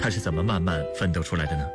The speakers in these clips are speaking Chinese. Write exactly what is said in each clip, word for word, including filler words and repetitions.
他是怎么慢慢奋斗出来的呢？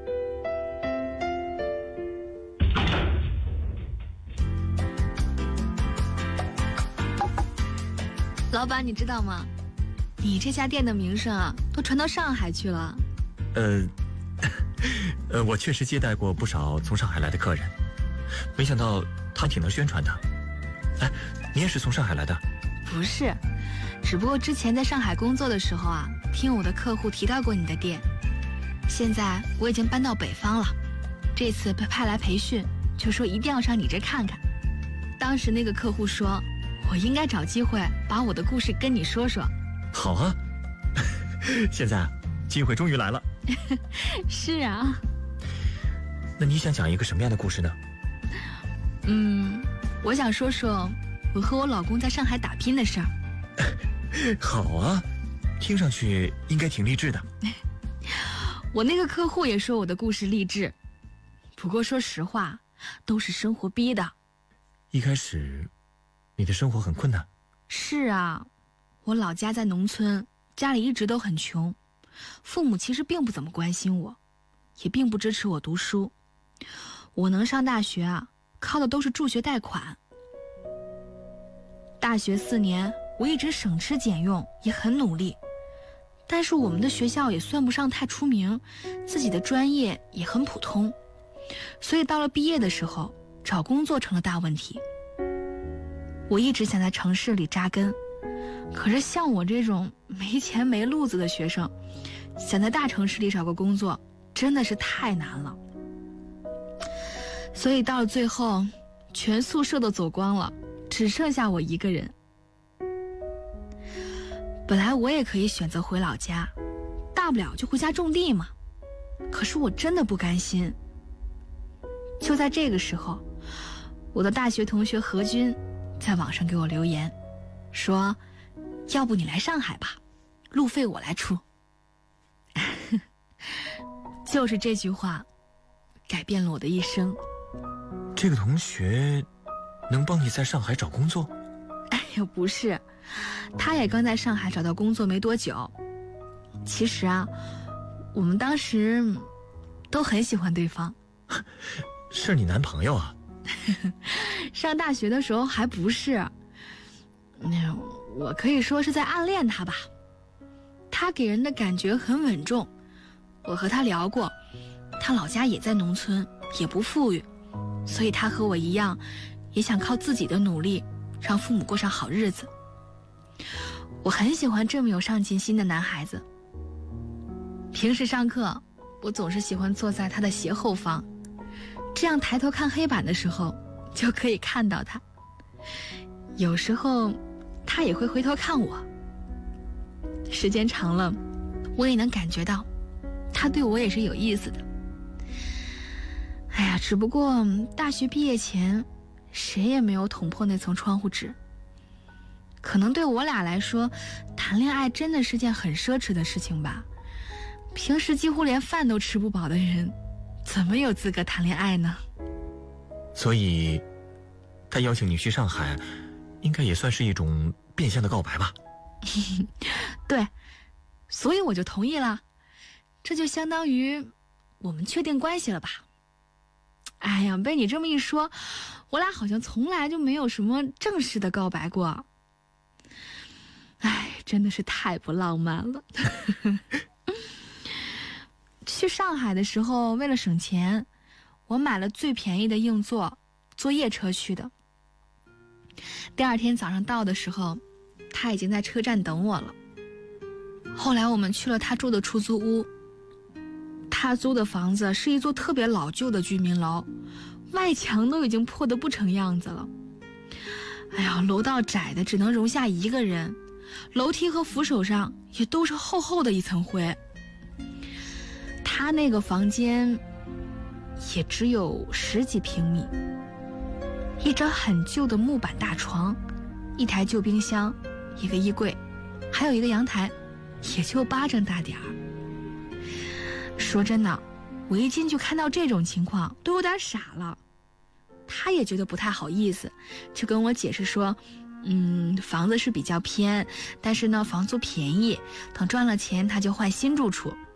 老板，你知道吗？你这家店的名声啊，都传到上海去了。 呃，呃，我确实接待过不少从上海来的客人，没想到他挺能宣传的。哎，你也是从上海来的？ 不是，只不过之前在上海工作的时候啊，听我的客户提到过你的店。现在我已经搬到北方了，这次被派来培训，就说一定要上你这看看。当时那个客户说，我应该找机会把我的故事跟你说说。 好啊，现在机会终于来了。 是啊。 那你想讲一个什么样的故事呢？ 嗯，我想说说我和我老公在上海打拼的事儿。 好啊，听上去应该挺励志的。 我那个客户也说我的故事励志，不过说实话，都是生活逼的。 一开始，你的生活很困难。 是啊，我老家在农村，家里一直都很穷，父母其实并不怎么关心我，也并不支持我读书。我能上大学啊，靠的都是助学贷款。大学四年，我一直省吃俭用，也很努力。但是我们的学校也算不上太出名，自己的专业也很普通，所以到了毕业的时候，找工作成了大问题。我一直想在城市里扎根，可是像我这种没钱没路子的学生，想在大城市里找个工作，真的是太难了。所以到了最后，全宿舍都走光了，只剩下我一个人。本来我也可以选择回老家，大不了就回家种地嘛。可是我真的不甘心。就在这个时候，我的大学同学何军在网上给我留言，说要不你来上海吧，路费我来出。就是这句话改变了我的一生。 这个同学能帮你在上海找工作？ 哎呦，不是，他也刚在上海找到工作没多久。其实啊，我们当时都很喜欢对方。 是你男朋友啊？ 上大学的时候还不是，那我可以说是在暗恋他吧。他给人的感觉很稳重，我和他聊过，他老家也在农村，也不富裕，所以他和我一样，也想靠自己的努力让父母过上好日子。我很喜欢这么有上进心的男孩子。平时上课，我总是喜欢坐在他的斜后方，这样抬头看黑板的时候就可以看到他。有时候他也会回头看我，时间长了，我也能感觉到他对我也是有意思的。哎呀，只不过大学毕业前谁也没有捅破那层窗户纸。可能对我俩来说，谈恋爱真的是件很奢侈的事情吧。平时几乎连饭都吃不饱的人，怎么有资格谈恋爱呢？ 所以他邀请你去上海，应该也算是一种变相的告白吧？ 对，所以我就同意了。这就相当于我们确定关系了吧。哎呀，被你这么一说，我俩好像从来就没有什么正式的告白过。哎，真的是太不浪漫了。去上海的时候，为了省钱，我买了最便宜的硬座，坐夜车去的。第二天早上到的时候，他已经在车站等我了。后来我们去了他住的出租屋，他租的房子是一座特别老旧的居民楼，外墙都已经破得不成样子了。哎呀，楼道窄的只能容下一个人，楼梯和扶手上也都是厚厚的一层灰。他那个房间也只有十几平米，一张很旧的木板大床，一台旧冰箱，一个衣柜，还有一个阳台，也就巴掌大点儿。说真的，我一进去看到这种情况都有点傻了。他也觉得不太好意思，就跟我解释说，嗯，房子是比较偏，但是呢房租便宜，等赚了钱他就换新住处。